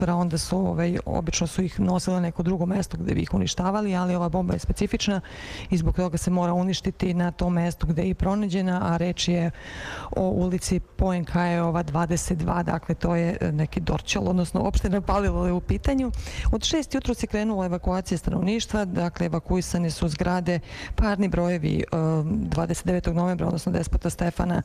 onda su, obično su ih nosile na neko drugo mesto gde bi ih uništavali, ali ova bomba je specifična i zbog toga se mora uništiti na tom mestu gde je i pronađena, a reč je o ulici Poenkajeva 22, dakle to je neki Dorćol, odnosno opština Palilula je u pitanju. Od 6 jutros je krenula evakuacija stanovništva, dakle evakuisane su zgrade, parni brojevi 29. novembra, odnosno Despota Stefana